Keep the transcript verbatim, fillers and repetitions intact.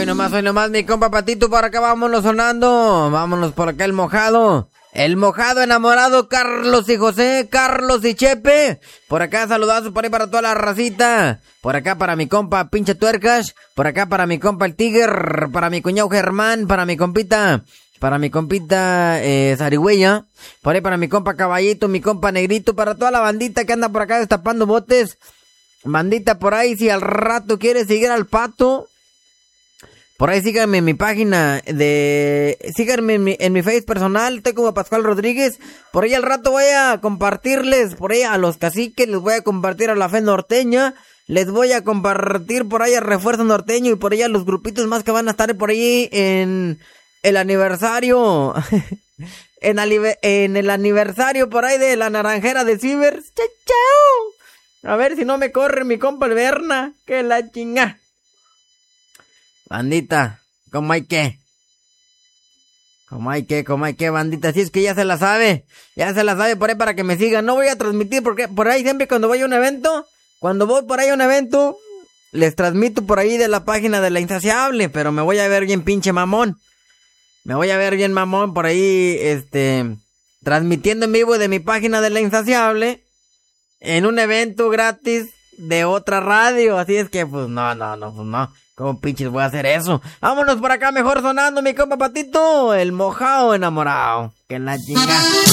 Hoy nomás, hoy nomás, mi compa Patito, por acá vámonos sonando. Vámonos por acá el mojado. El mojado enamorado, Carlos y José, Carlos y Chepe. Por acá saludazos por ahí para toda la racita. Por acá para mi compa Pinche Tuercas. Por acá para mi compa el Tiger. Para mi cuñado Germán. Para mi compita. Para mi compita eh, Zarigüeya. Por ahí para mi compa Caballito, mi compa Negrito. Para toda la bandita que anda por acá destapando botes. Bandita por ahí, si al rato quieres seguir al Pato, por ahí síganme en mi página de... Síganme en mi, en mi face personal, estoy como Pascual Rodríguez. Por ahí al rato voy a compartirles, por ahí a los caciques, les voy a compartir a la Fe Norteña. Les voy a compartir por ahí a Refuerzo Norteño y por ahí a los grupitos más que van a estar por ahí en el aniversario. en, alive, en el aniversario por ahí de la Naranjera de Cibers. ¡Chao, chao! A ver si no me corre mi compa el Berna. Que la chinga. Bandita, ¿cómo hay que? ¿Cómo hay que? ¿Cómo hay que, bandita? Si es que ya se la sabe. Ya se la sabe por ahí para que me sigan. No voy a transmitir porque por ahí siempre cuando voy a un evento. Cuando voy por ahí a un evento. Les transmito por ahí de la página de La Insaciable. Pero me voy a ver bien pinche mamón. Me voy a ver bien mamón por ahí. Este. Transmitiendo en vivo de mi página de La Insaciable. En un evento gratis de otra radio. Así es que, pues, no, no, no, pues no. ¿Cómo pinches voy a hacer eso? Vámonos por acá mejor sonando, mi compa Patito. El mojado enamorado. Que la chingada.